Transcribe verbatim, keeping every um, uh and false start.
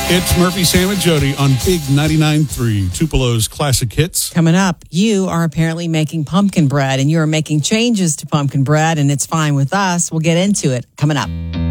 It's Murphy, Sam, and Jody on Big ninety-nine point three, Tupelo's Classic Hits. Coming up, you are apparently making pumpkin bread, and you are making changes to pumpkin bread, and it's fine with us. We'll get into it coming up.